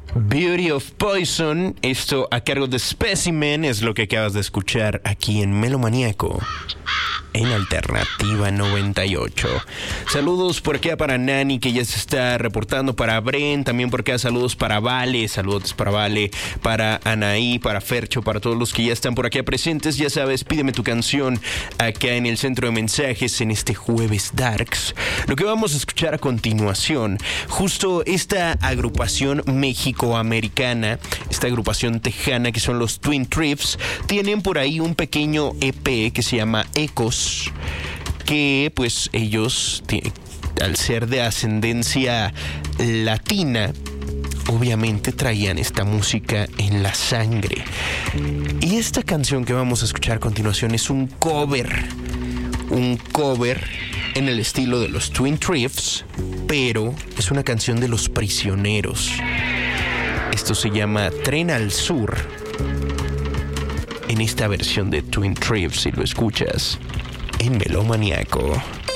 Beauty of Poison, esto a cargo de Specimen, es lo que acabas de escuchar aquí en Melomaníaco, en Alternativa 98. Saludos por acá para Nani, que ya se está reportando, para Bren, también por acá saludos para Vale, saludos para Vale, para Anaí, para Fercho, para todos los que ya están por acá presentes. Ya sabes, pídeme tu canción acá en el centro de mensajes en este jueves Darks. Lo que vamos a escuchar a continuación, justo esta agrupación mexicoamericana, esta agrupación tejana que son los Twin Thieves, tienen por ahí un pequeño EP que se llama Ecos, que pues ellos, al ser de ascendencia latina, obviamente traían esta música en la sangre. Y esta canción que vamos a escuchar a continuación es un cover en el estilo de los Twin Thieves, pero es una canción de Los Prisioneros. Esto se llama Tren al Sur, en esta versión de Twin Thieves, si lo escuchas en Melomaníaco.